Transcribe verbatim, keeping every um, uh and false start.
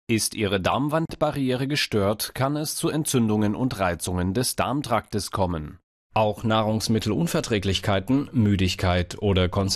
Ist Ihre Darmwandbarriere gestört, kann es zu Entzündungen und Reizungen des Darmtraktes kommen. Auch Nahrungsmittelunverträglichkeiten, Müdigkeit oder Konzentration